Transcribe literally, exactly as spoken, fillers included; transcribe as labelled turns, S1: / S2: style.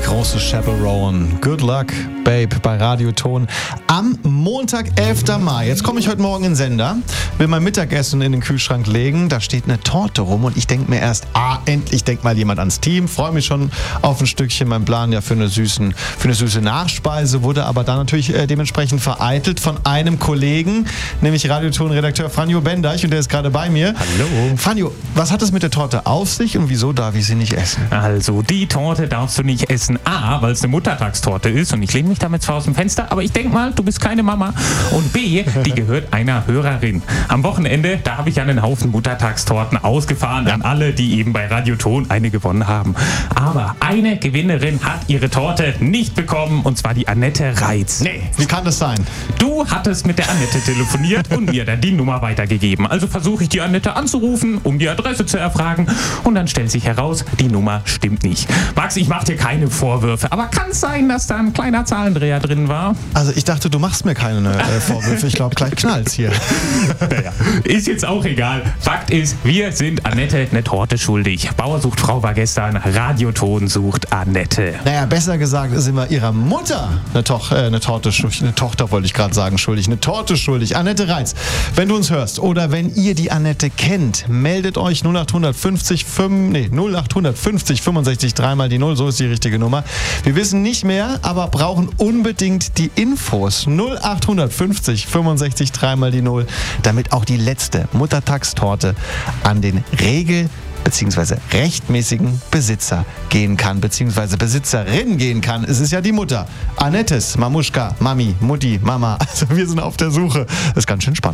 S1: große Chaperone. Good luck, Babe, bei Radioton. Am Montag, elften Mai. Jetzt komme ich heute Morgen in den Sender, will mein Mittagessen in den Kühlschrank legen. Da steht eine Torte rum und ich denke mir erst, ah, endlich denkt mal jemand ans Team. Freue mich schon auf ein Stückchen. Mein Plan ja für eine, süßen, für eine süße Nachspeise wurde aber dann natürlich äh, dementsprechend vereitelt von einem Kollegen, nämlich Radioton-Redakteur Franjo Bendeich, und der ist gerade bei mir.
S2: Hallo.
S1: Franjo, was hat es mit der Torte auf sich und wieso darf ich sie nicht essen?
S2: Also, die Torte darfst du nicht essen. A, weil es eine Muttertagstorte ist und ich lehne mich damit zwar aus dem Fenster, aber ich denke mal, du bist keine Mama. Und B, die gehört einer Hörerin. Am Wochenende, da habe ich einen Haufen Muttertagstorten ausgefahren, ja, an alle, die eben bei Radioton eine gewonnen haben. Aber eine Gewinnerin hat ihre Torte nicht bekommen, und zwar die Annette Reitz.
S1: Nee, wie kann das sein?
S2: Du hattest mit der Annette telefoniert und mir dann die Nummer weitergegeben. Also versuche ich die Annette anzurufen, um die Adresse zu erfragen, und dann stellt sich heraus, die Nummer stimmt nicht. Max, ich mache dir keine Vorwürfe, aber kann es sein, dass da ein kleiner Zahlendreher drin war?
S1: Also ich dachte, du machst mir keine äh, Vorwürfe. Ich glaube, gleich knallt's hier.
S2: Naja, ist jetzt auch egal. Fakt ist, wir sind Annette eine Torte schuldig. Bauer sucht Frau war gestern, Radioton sucht Annette.
S1: Naja, besser gesagt sind wir ihrer Mutter eine, Toch, äh, eine Torte schuldig. Eine Tochter wollte ich gerade sagen, schuldig. Eine Torte schuldig. Annette Reitz, wenn du uns hörst oder wenn ihr die Annette kennt, meldet euch null acht fünfzig, fünf, nee, null acht fünfzig fünfundsechzig dreimal die null, so ist die richtige Nummer. Wir wissen nicht mehr, aber brauchen unbedingt die Infos. null acht fünfzig fünfundsechzig dreimal die null, damit auch die letzte Muttertagstorte an den Regel- bzw. rechtmäßigen Besitzer gehen kann, bzw. Besitzerin gehen kann. Es ist ja die Mutter. Annettes, Mamuschka, Mami, Mutti, Mama. Also wir sind auf der Suche. Das ist ganz schön spannend.